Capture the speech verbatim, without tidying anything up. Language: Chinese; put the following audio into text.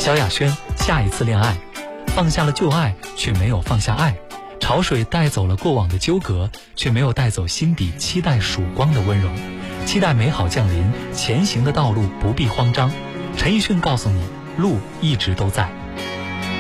萧亚轩下一次恋爱，放下了旧爱，却没有放下爱。潮水带走了过往的纠葛，却没有带走心底期待曙光的温柔。期待美好降临，前行的道路不必慌张。陈奕迅告诉你，路一直都在。